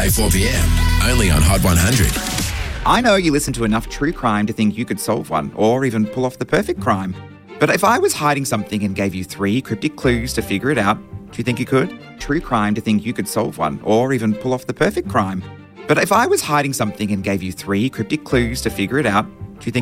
Weekday 4pm, only on Hot 100. I know you listen to enough true crime to think you could solve one, or even pull off the perfect crime. But if I was hiding something and gave you 3 cryptic clues to figure it out, do you think you could? True crime to think you could solve one, or even pull off the perfect crime. But if I was hiding something and gave you 3 cryptic clues to figure it out,